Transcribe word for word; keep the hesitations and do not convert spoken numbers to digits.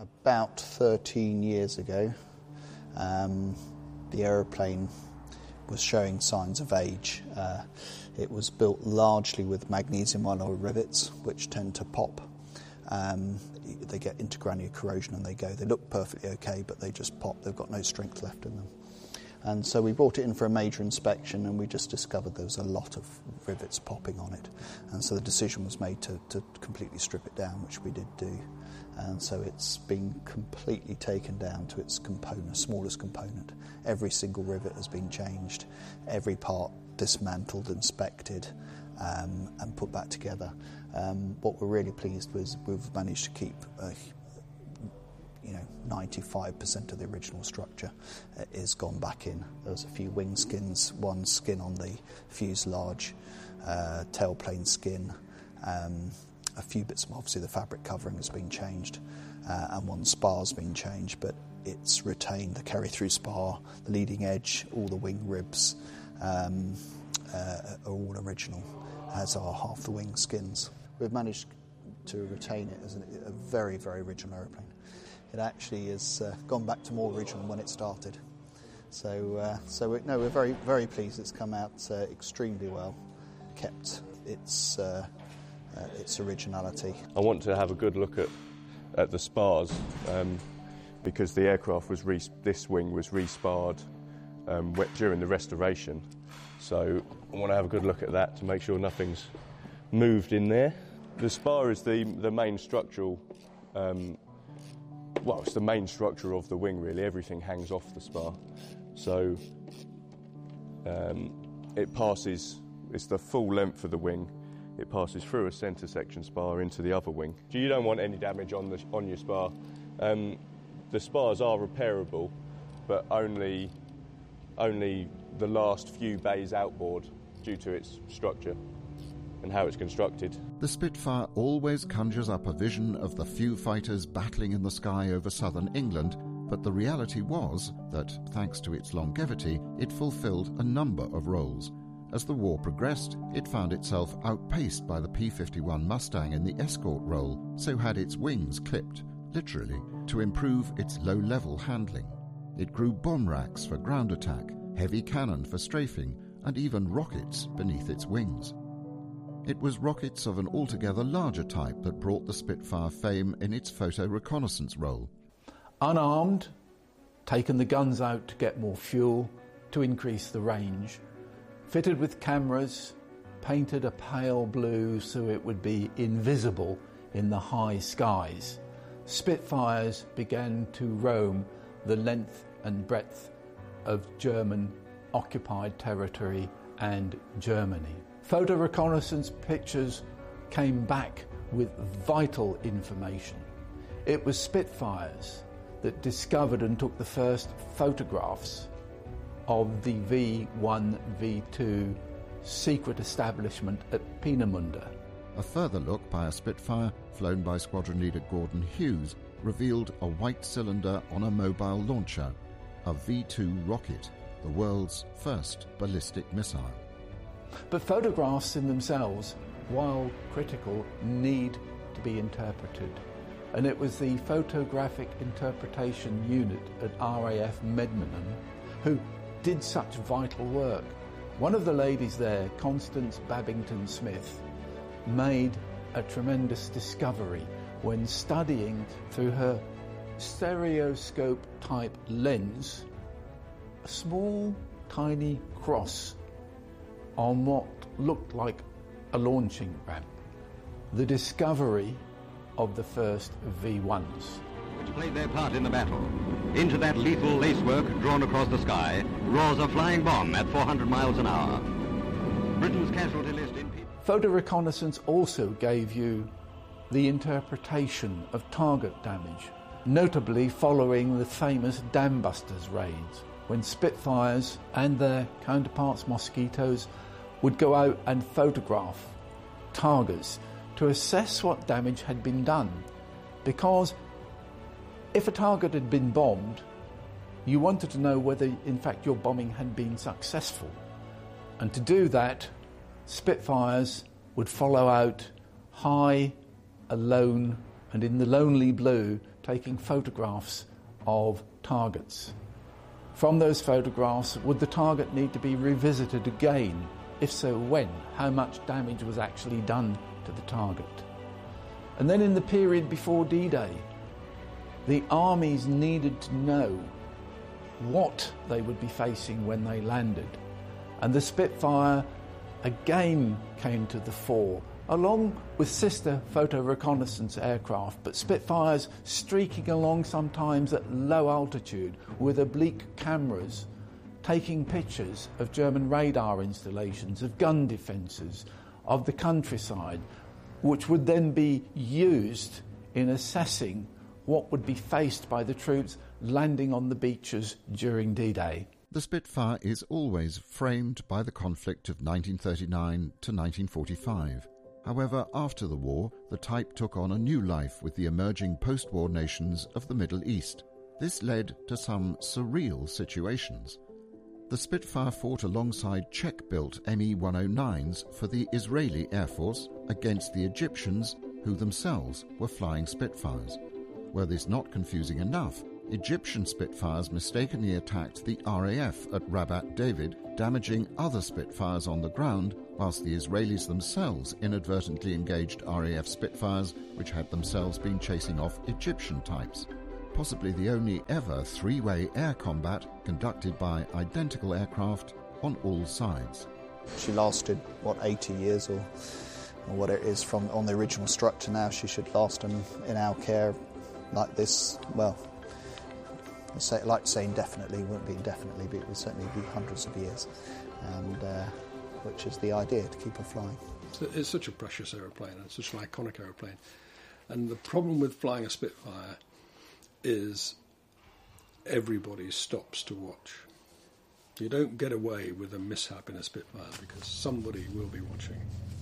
About thirteen years ago, um, the aeroplane was showing signs of age. Uh, it was built largely with magnesium alloy rivets, which tend to pop. Um, they get intergranular corrosion and they go. They look perfectly okay, but they just pop. They've got no strength left in them. And so we brought it in for a major inspection, and we just discovered there was a lot of rivets popping on it. And so the decision was made to, to completely strip it down, which we did do. And so it's been completely taken down to its component, smallest component. Every single rivet has been changed, every part dismantled, inspected, um, and put back together. Um, what we're really pleased with is we've managed to keep a you know, ninety-five percent of the original structure uh, is gone back in. There's a few wing skins, one skin on the fuselage, uh, tailplane skin, um, a few bits, obviously the fabric covering has been changed, uh, and one spar's been changed, but it's retained the carry-through spar, the leading edge, all the wing ribs um, uh, are all original, as are half the wing skins. We've managed to retain it as a, a very, very original aeroplane. It actually has uh, gone back to more original when it started. So, uh, so it, no, we're very, very pleased. It's come out uh, extremely well, kept its uh, uh, its originality. I want to have a good look at at the spars um, because the aircraft was re- this wing was resparred um, during the restoration. So I want to have a good look at that to make sure nothing's moved in there. The spar is the the main structural. Um, Well, it's the main structure of the wing, really. Everything hangs off the spar. So um, it passes, it's the full length of the wing. It passes through a centre section spar into the other wing. You don't want any damage on the on your spar. Um, the spars are repairable, but only, only the last few bays outboard due to its structure and how it's constructed. The Spitfire always conjures up a vision of the few fighters battling in the sky over southern England, but the reality was that, thanks to its longevity, it fulfilled a number of roles. As the war progressed, it found itself outpaced by the P fifty-one Mustang in the escort role, so had its wings clipped, literally, to improve its low-level handling. It grew bomb racks for ground attack, heavy cannon for strafing, and even rockets beneath its wings. It was rockets of an altogether larger type that brought the Spitfire fame in its photo reconnaissance role. Unarmed, taken the guns out to get more fuel, to increase the range, fitted with cameras, painted a pale blue so it would be invisible in the high skies. Spitfires began to roam the length and breadth of German occupied territory and Germany. Photo reconnaissance pictures came back with vital information. It was Spitfires that discovered and took the first photographs of the V one V two secret establishment at Peenemünde. A further look by a Spitfire, flown by Squadron Leader Gordon Hughes, revealed a white cylinder on a mobile launcher, a V two rocket, the world's first ballistic missile. But photographs in themselves, while critical, need to be interpreted. And it was the Photographic Interpretation Unit at R A F Medmenham who did such vital work. One of the ladies there, Constance Babington Smith, made a tremendous discovery when studying through her stereoscope type lens a small tiny cross on what looked like a launching ramp. The discovery of the first V ones. Which played their part in the battle. Into that lethal lacework drawn across the sky roars a flying bomb at four hundred miles an hour. Britain's casualty list in people. Photo reconnaissance also gave you the interpretation of target damage, notably following the famous Dambusters raids, when Spitfires and their counterparts Mosquitoes would go out and photograph targets to assess what damage had been done. Because if a target had been bombed, you wanted to know whether in fact your bombing had been successful. And to do that, Spitfires would follow out high, alone and in the lonely blue taking photographs of targets. From those photographs, would the target need to be revisited again? If so, when? How much damage was actually done to the target? And then in the period before D-Day, the armies needed to know what they would be facing when they landed. And the Spitfire again came to the fore, along with sister photo reconnaissance aircraft, but Spitfires streaking along sometimes at low altitude with oblique cameras, taking pictures of German radar installations, of gun defences, of the countryside, which would then be used in assessing what would be faced by the troops landing on the beaches during D-Day. The Spitfire is always framed by the conflict of nineteen thirty-nine to nineteen forty-five. However, after the war, the type took on a new life with the emerging post-war nations of the Middle East. This led to some surreal situations. The Spitfire fought alongside Czech-built M E one oh nines for the Israeli Air Force against the Egyptians, who themselves were flying Spitfires. Were this not confusing enough, Egyptian Spitfires mistakenly attacked the R A F at Rabat David, damaging other Spitfires on the ground, whilst the Israelis themselves inadvertently engaged R A F Spitfires, which had themselves been chasing off Egyptian types. Possibly the only ever three-way air combat conducted by identical aircraft on all sides. She lasted, what, eighty years or, or what it is from on the original structure now. She should last in, in our care like this, well, I'd like to say indefinitely, it wouldn't be indefinitely, but it would certainly be hundreds of years, and uh, which is the idea, to keep her flying. It's such a precious aeroplane, and such an iconic aeroplane. And the problem with flying a Spitfire is everybody stops to watch. You don't get away with a mishap in a Spitfire because somebody will be watching.